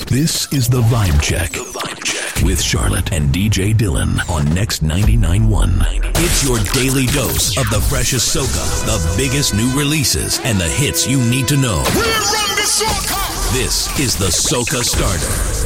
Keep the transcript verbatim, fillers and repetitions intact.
This is the Vibe Check. The Vibe Check with Charlotte and D J Dylan on Next ninety-nine point one. It's your daily dose of the freshest soca, the biggest new releases, and the hits you need to know. We run the soca. This is the Soca Starter.